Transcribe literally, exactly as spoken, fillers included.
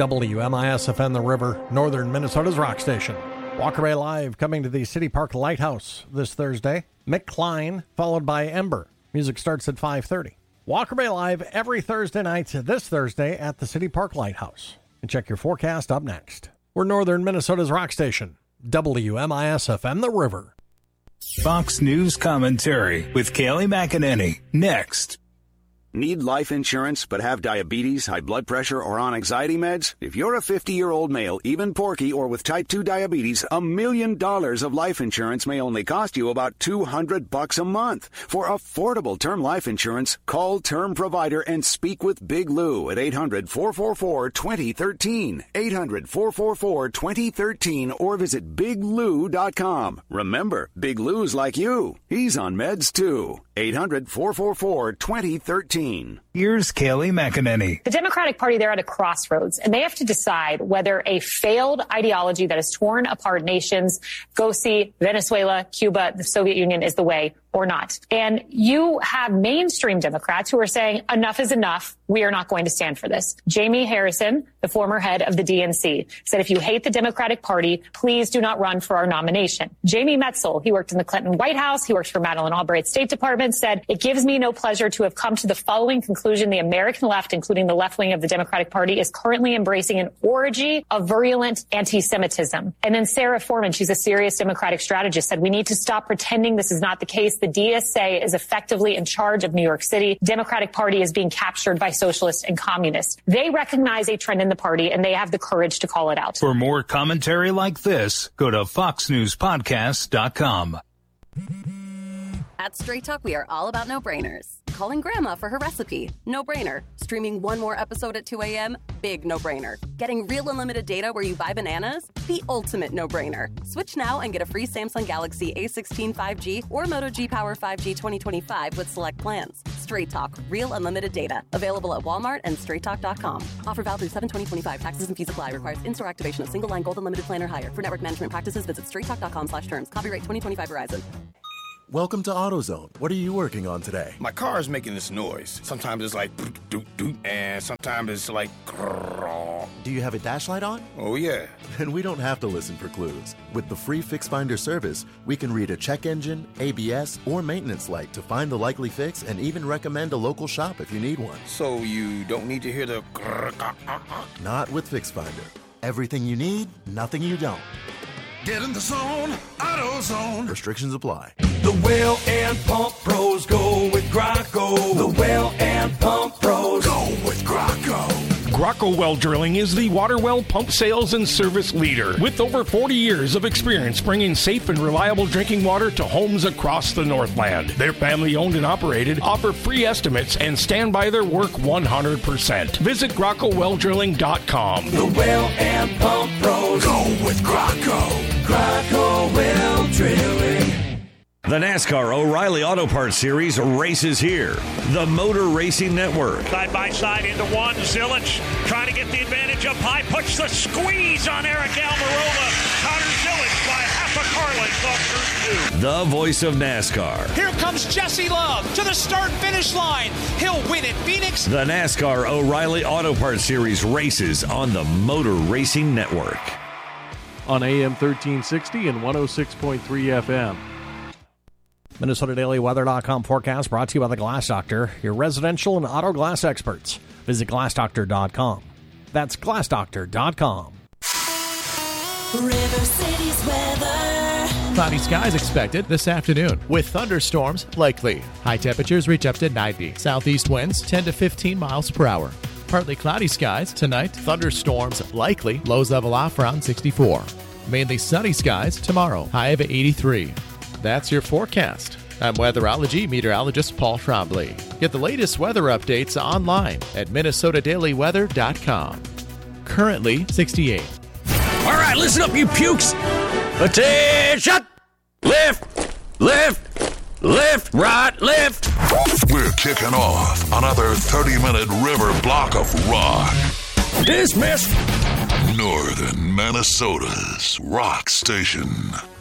W M I S F M The River, northern Minnesota's rock station. Walker Bay Live coming to the City Park Lighthouse this Thursday. Mick Klein, followed by Ember. Music starts at five thirty. Walker Bay Live every Thursday night this Thursday at the City Park Lighthouse. And check your forecast up next. We're northern Minnesota's rock station, W M I S F M The River. Fox News commentary with Kayleigh McEnany. Next. Need life insurance but have diabetes, high blood pressure, or on anxiety meds? If you're a fifty-year-old male, even porky, or with type two diabetes, a million dollars of life insurance may only cost you about two hundred bucks a month. For affordable term life insurance, call Term Provider and speak with Big Lou at eight hundred, four four four, two zero one three, eight hundred, four four four, two zero one three, or visit big lou dot com. Remember, Big Lou's like you. He's on meds too. eight hundred, four four four, two zero one three. Here's Kayleigh McEnany. The Democratic Party, they're at a crossroads, and they have to decide whether a failed ideology that has torn apart nations, go see Venezuela, Cuba, the Soviet Union, is the way or not. And you have mainstream Democrats who are saying enough is enough. We are not going to stand for this. Jamie Harrison, the former head of the D N C, said if you hate the Democratic Party, please do not run for our nomination. Jamie Metzl, he worked in the Clinton White House, he worked for Madeleine Albright's State Department, said it gives me no pleasure to have come to the following conclusion: the American left, including the left wing of the Democratic Party, is currently embracing an orgy of virulent anti-Semitism. And then Sarah Foreman, she's a serious Democratic strategist, said we need to stop pretending this is not the case. The D S A is effectively in charge of New York City. Democratic Party is being captured by socialists and communists. They recognize a trend in the party, and they have the courage to call it out. For more commentary like this, go to fox news podcast dot com. At Straight Talk, we are all about no-brainers. Calling Grandma for her recipe, no-brainer. Streaming one more episode at two a.m., big no-brainer. Getting real unlimited data where you buy bananas, the ultimate no-brainer. Switch now and get a free Samsung Galaxy A sixteen five G or Moto G Power five G twenty twenty-five with select plans. Straight Talk, real unlimited data. Available at Walmart and straight talk dot com. Offer valid through seven twenty twenty-five. Taxes and fees apply. Requires in-store activation of single line gold unlimited plan or higher. For network management practices, visit straight talk dot com slash terms. Copyright twenty twenty-five Verizon. Welcome to AutoZone. What are you working on today? My car is making this noise. Sometimes it's like doot doot, and sometimes it's like grrr. Do you have a dash light on? Oh yeah. Then we don't have to listen for clues. With the free Fix Finder service, we can read a check engine, A B S, or maintenance light to find the likely fix and even recommend a local shop if you need one. So you don't need to hear the grrr, ah, ah, ah. Not with Fix Finder. Everything you need, nothing you don't. Get in the zone, AutoZone. Restrictions apply. The well and pump pros go with Graco. The well and pump pros go with Graco. Graco Well Drilling is the water well pump sales and service leader with over forty years of experience bringing safe and reliable drinking water to homes across the Northland. They're family owned and operated, offer free estimates, and stand by their work one hundred percent. Visit Graco Well Drilling dot com. The well and pump pros go with Graco. Graco Well Drilling. The NASCAR O'Reilly Auto Parts Series races here. The Motor Racing Network. Side by side into one. Zilich trying to get the advantage up high. Puts the squeeze on Eric Almirola. Connor Zilich by half a car length off turn two. The voice of NASCAR. Here comes Jesse Love to the start-finish line. He'll win at Phoenix. The NASCAR O'Reilly Auto Parts Series races on the Motor Racing Network. On A M thirteen sixty and one oh six point three F M. Minnesota Daily Weather dot com forecast brought to you by the Glass Doctor, your residential and auto glass experts. Visit glass doctor dot com. That's glass doctor dot com. River City's weather. Cloudy skies expected this afternoon with thunderstorms likely. High temperatures reach up to ninety. Southeast winds ten to fifteen miles per hour. Partly cloudy skies tonight. Thunderstorms likely. Lows level off around sixty-four. Mainly sunny skies tomorrow. High of eighty-three. That's your forecast. I'm weatherology meteorologist Paul Trombley. Get the latest weather updates online at minnesota daily weather dot com. Currently sixty-eight. All right, listen up, you pukes. Attention! Lift, lift, lift, right, lift. We're kicking off another thirty-minute river block of rock. Dismissed. Northern Minnesota's rock station.